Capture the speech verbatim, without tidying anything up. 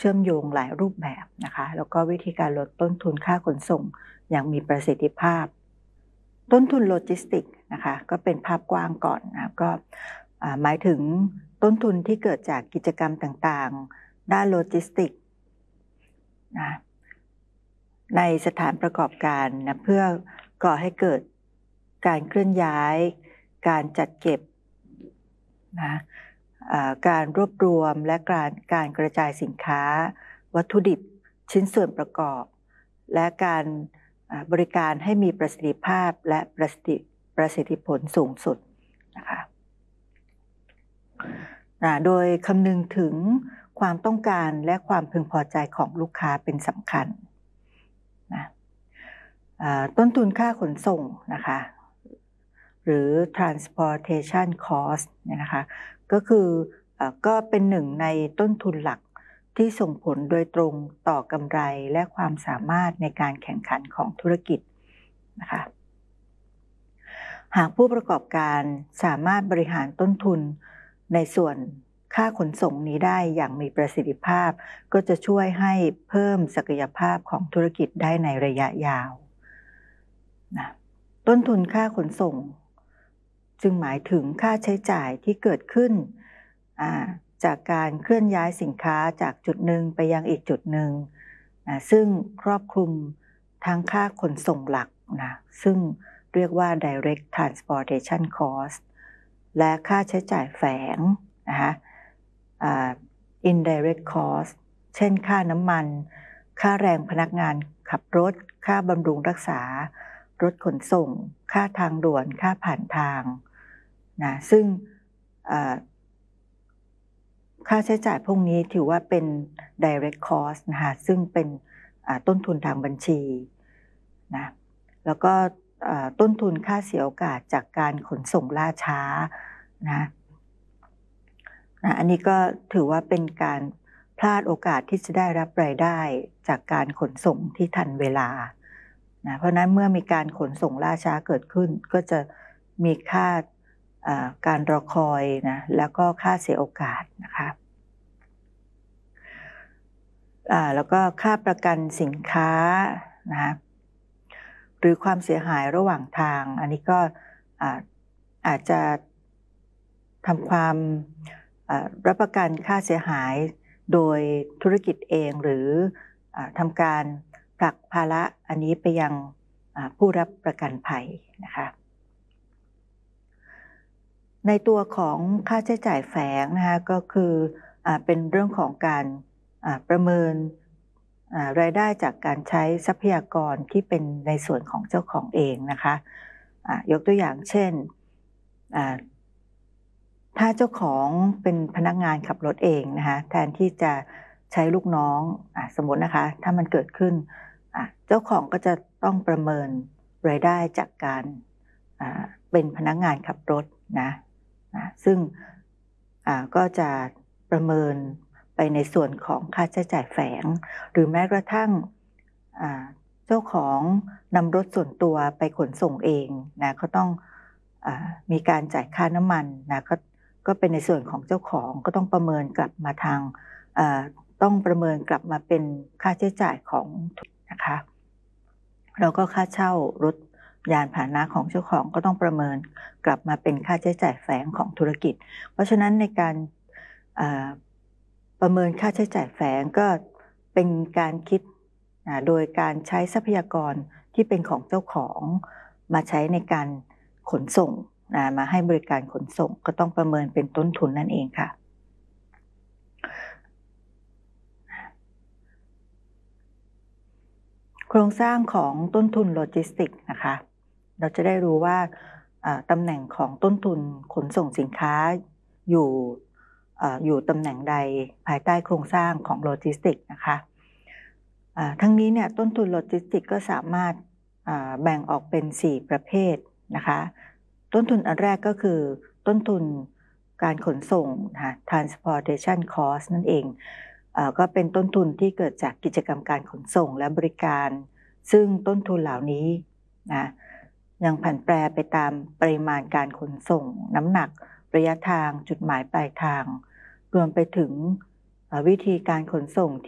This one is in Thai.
เชื่อมโยงหลายรูปแบบนะคะแล้วก็วิธีการลดต้นทุนค่าขนส่งอย่างมีประสิทธิภาพต้นทุนโลจิสติกส์นะคะก็เป็นภาพกว้างก่อนนะก็หมายถึงต้นทุนที่เกิดจากกิจกรรมต่างๆด้านโลจิสติกส์นะในสถานประกอบการนะเพื่อก่อให้เกิดการเคลื่อนย้ายการจัดเก็บนะการรวบรวมและการการกระจายสินค้าวัตถุดิบชิ้นส่วนประกอบและการบริการให้มีประสิทธิภาพและประสิทธิประสิทธิผลสูงสุดนะคะโดยคำนึงถึงความต้องการและความพึงพอใจของลูกค้าเป็นสำคัญนะต้นทุนค่าขนส่งนะคะหรือ transportation cost เนี่ยนะคะก็คือก็เป็นหนึ่งในต้นทุนหลักที่ส่งผลโดยตรงต่อกำไรและความสามารถในการแข่งขันของธุรกิจนะคะหากผู้ประกอบการสามารถบริหารต้นทุนในส่วนค่าขนส่งนี้ได้อย่างมีประสิทธิภาพก็จะช่วยให้เพิ่มศักยภาพของธุรกิจได้ในระยะยาวนะต้นทุนค่าขนส่งจึงหมายถึงค่าใช้จ่ายที่เกิดขึ้นจากการเคลื่อนย้ายสินค้าจากจุดหนึ่งไปยังอีกจุดหนึ่งนะซึ่งครอบคลุมทั้งค่าขนส่งหลักนะซึ่งเรียกว่า direct transportation cost และค่าใช้จ่ายแฝงนะคะ indirect cost เช่นค่าน้ำมันค่าแรงพนักงานขับรถค่าบำรุงรักษารถขนส่งค่าทางด่วนค่าผ่านทางนะซึ่งค่าใช้จ่ายพวกนี้ถือว่าเป็น direct cost นะคะซึ่งเป็นต้นทุนทางบัญชีนะแล้วก็ต้นทุนค่าเสียโอกาสจากการขนส่งล่าช้านะนะอันนี้ก็ถือว่าเป็นการพลาดโอกาสที่จะได้รับรายได้จากการขนส่งที่ทันเวลานะเพราะนั้นเมื่อมีการขนส่งล่าช้าเกิดขึ้นก็จะมีค่าการรอคอยนะแล้วก็ค่าเสียโอกาสนะคะแล้วก็ค่าประกันสินค้านะหรือความเสียหายระหว่างทางอันนี้ก็อาจจะทำความรับประกันค่าเสียหายโดยธุรกิจเองหรือทำการผลักภาระอันนี้ไปยังผู้รับประกันภัยนะคะในตัวของค่าใช้จ่ายแฝงนะคะก็คือเป็นเรื่องของการประเมินรายได้จากการใช้ทรัพยากรที่เป็นในส่วนของเจ้าของเองนะคะยกตัวอย่างเช่นถ้าเจ้าของเป็นพนักงานขับรถเองนะคะแทนที่จะใช้ลูกน้องสมมตินะคะถ้ามันเกิดขึ้นเจ้าของก็จะต้องประเมินรายได้จากการเป็นพนักงานขับรถนะนะซึ่งก็จะประเมินไปในส่วนของค่าใช้จ่ายแฝงหรือแม้กระทั่งเจ้าของนำรถส่วนตัวไปขนส่งเองนะเขาต้องมีการจ่ายค่าน้ำมันนะก็ก็เป็นในส่วนของเจ้าของก็ต้องประเมินกลับมาทางต้องประเมินกลับมาเป็นค่าใช้จ่ายของนะคะแล้วก็ค่าเช่ารถยานพาหนะของเจ้าของก็ต้องประเมินกลับมาเป็นค่าใช้จ่ายแฝงของธุรกิจเพราะฉะนั้นในการประเมินค่าใช้จ่ายแฝงก็เป็นการคิดโดยการใช้ทรัพยากรที่เป็นของเจ้าของมาใช้ในการขนส่งมาให้บริการขนส่งก็ต้องประเมินเป็นต้นทุนนั่นเองค่ะโครงสร้างของต้นทุนโลจิสติกส์นะคะเราจะได้รู้ว่าตำแหน่งของต้นทุนขนส่งสินค้าอยู่อยู่ตำแหน่งใดภายใต้โครงสร้างของโลจิสติกส์นะคะทั้งนี้เนี่ยต้นทุนโลจิสติกส์ก็สามารถแบ่งออกเป็นสี่ประเภทนะคะต้นทุนอันแรกก็คือต้นทุนการขนส่งนะคะ transportation cost นั่นเองก็เป็นต้นทุนที่เกิดจากกิจกรรมการขนส่งและบริการซึ่งต้นทุนเหล่านี้นะยังผันแปรไปตามปริมาณการขนส่งน้ำหนักระยะทางจุดหมายปลายทางรวมไปถึงวิธีการขนส่ง